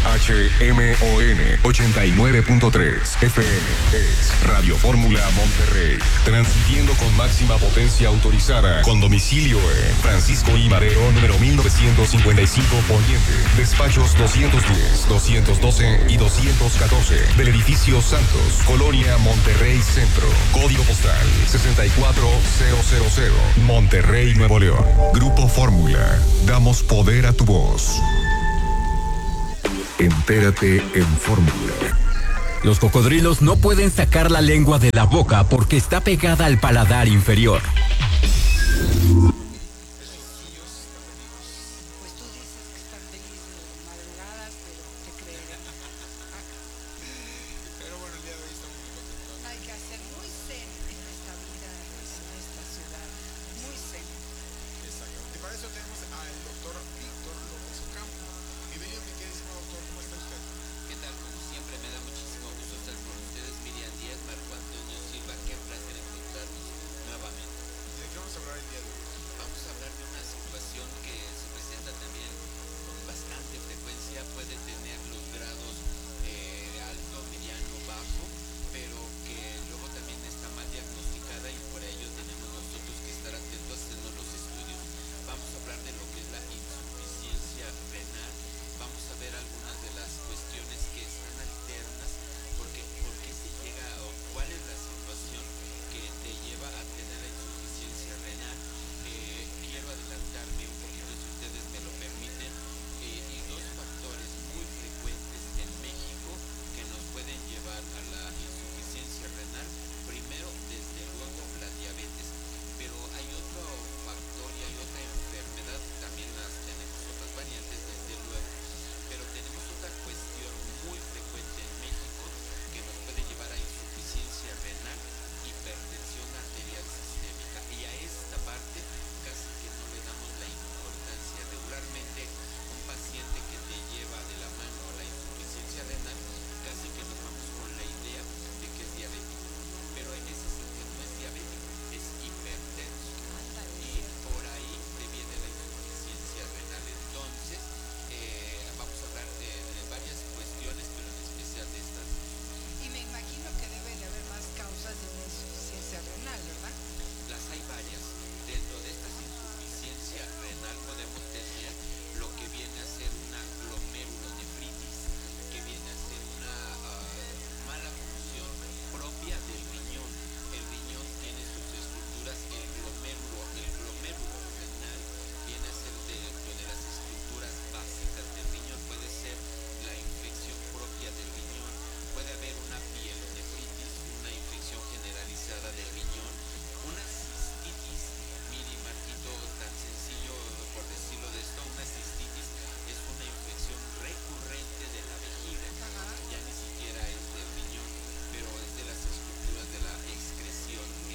HMON 89.3 FM es Radio Fórmula Monterrey, transmitiendo con máxima potencia autorizada, con domicilio en Francisco I. Madero, número 1955 Poniente, despachos 210, 212 y 214 del edificio Santos, Colonia Monterrey Centro, código postal 64000, Monterrey, Nuevo León. Grupo Fórmula, damos poder a tu voz. Entérate en Fórmula. Los cocodrilos no pueden sacar la lengua de la boca porque está pegada al paladar inferior.